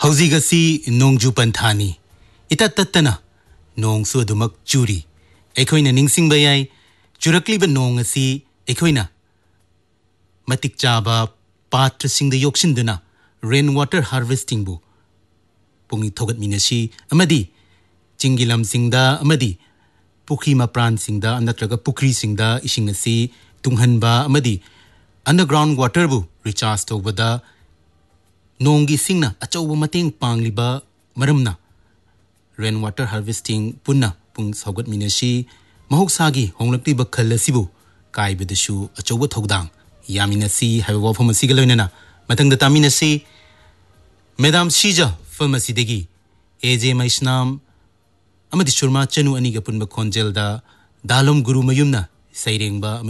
ꯍꯧꯖꯤꯛ ꯅꯣꯡꯖꯨ ꯄꯟꯊꯥꯅꯤ ꯏꯇꯠ ꯇꯠꯇꯅ ꯅꯣꯡꯁꯨ ꯑꯗꯨꯃꯛ ꯆꯨꯔꯤ ꯑꯩꯈꯣꯏꯅ ꯅꯤꯡꯁꯤꯡꯕ ꯌꯥꯏ ꯆꯨꯔꯛꯂꯤꯕ ꯅꯣꯡ ꯑꯁꯤ ꯑꯩꯈꯣꯏꯅ ꯃꯇꯤꯛ ꯆꯥꯕ ꯄꯥꯇ꯭ꯔꯁꯤꯡꯗ ꯌꯣꯛꯁꯤꯟꯗꯨꯅ ꯔꯦꯟ ꯋꯥꯇꯔ ꯍꯥꯔꯚꯦꯁꯇꯤꯡꯕꯨ ꯄꯨꯛꯅꯤꯡ ꯊꯧꯒꯠꯃꯤꯟꯅꯁꯤ ꯑꯃꯗꯤ ꯆꯤꯡꯒꯤ ꯂꯝꯁꯤꯡꯗ ꯑꯃꯗꯤ ꯄꯨꯈ꯭ꯔꯤ ꯃꯄ꯭ꯔꯥꯟꯁꯤꯡꯗ ꯅꯠꯇ꯭ꯔꯒ ꯄꯨꯈ꯭ꯔꯤꯁꯤꯡꯗ ꯏꯁꯤꯡ ꯑꯁꯤ ꯇꯨꯡꯍꯟꯕ ꯑꯃꯗꯤ ꯑꯟꯗꯔꯒ꯭ꯔꯥꯎꯟ ꯋꯥꯇꯔꯕꯨ ꯔꯤꯆꯥꯔꯖ ꯇꯧꯕꯗ ꯅꯣꯡꯒꯤ ꯏꯁꯤꯡꯅ ꯑꯆꯧꯕ ꯃꯇꯦꯡ ꯄꯥꯡꯂꯤꯕ ꯃꯔꯝꯅ ꯔꯦꯟ ꯋꯥꯇꯔ ꯍꯥꯔꯚꯦꯁꯇꯤꯡ ꯄꯨꯟꯅ ꯄꯨꯡ ꯁꯧꯒꯠꯃꯤꯟꯅꯁꯤ ꯃꯍꯧꯁꯥꯒꯤ ꯍꯣꯡꯂꯛꯂꯤꯕ ꯈꯜ ꯑꯁꯤꯕꯨ ꯀꯥꯏꯕꯗꯁꯨ ꯑꯆꯧꯕ ꯊꯧꯗꯥꯡ ꯌꯥꯃꯤꯟꯅꯁꯤ ꯍꯥꯏꯕ ꯋꯥꯐꯝ ꯑꯁꯤꯒ ꯂꯣꯏꯅꯅ ꯃꯊꯪꯗ ꯇꯥꯃꯤꯟꯅꯁꯤ ꯃꯦꯗꯥꯝ ꯁꯤꯖ ꯐꯤꯜꯝ ꯑꯁꯤꯗꯒꯤ ꯑꯦꯖꯦ ꯃꯩꯁꯅꯥꯝ ꯑꯃꯗꯤ ꯁꯨꯔꯃꯥ ꯆꯅꯨ ꯑꯅꯤꯒ ꯄꯨꯟꯕ ꯈꯣꯟꯖꯦꯜꯗ ꯗꯥꯂꯣꯝ ꯒꯨꯔꯨ ꯃꯌꯨꯝꯅ ꯁꯩꯔꯦꯡꯕ